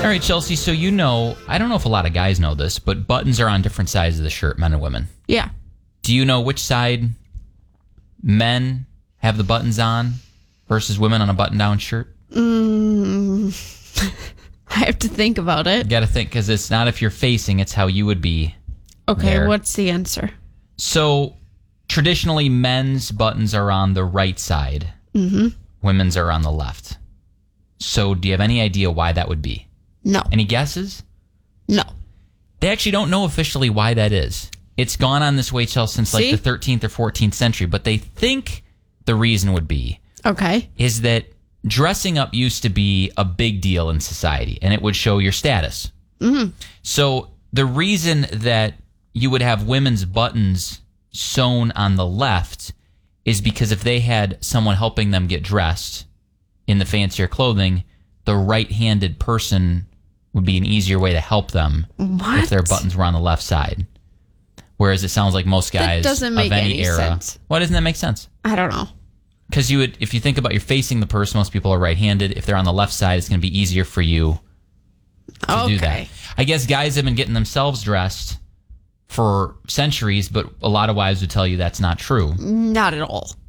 All right, Chelsea, so I don't know if a lot of guys know this, but buttons are on different sides of the shirt, men and women. Yeah. Do you know which side men have the buttons on versus women on a button-down shirt? I have to think about it. You got to think, because it's not if you're facing, it's how you would be. Okay, there. what's the answer? So, traditionally, men's buttons are on the right side. Mm-hmm. Women's are on the left. So, do you have any idea why that would be? No. Any guesses? No. They actually don't know officially why that is. It's gone on this way, Chelsea, since like the 13th or 14th century, but they think the reason would be is that dressing up used to be a big deal in society, and it would show your status. Mm-hmm. So the reason that you would have women's buttons sewn on the left is because if they had someone helping them get dressed in the fancier clothing, the right-handed person would be an easier way to help them if their buttons were on the left side. Whereas it sounds like most guys doesn't make of any era. Sense. Why doesn't that make sense? I don't know. Because if you think about you're facing the person, most people are right-handed. If they're on the left side, it's going to be easier for you to do that. I guess guys have been getting themselves dressed for centuries, but a lot of wives would tell you that's not true. Not at all.